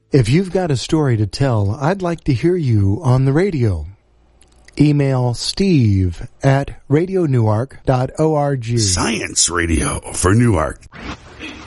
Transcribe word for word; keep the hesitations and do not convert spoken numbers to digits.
If you've got a story to tell, I'd like to hear you on the radio. Email Steve at radio newark dot org. Science Radio for Newark.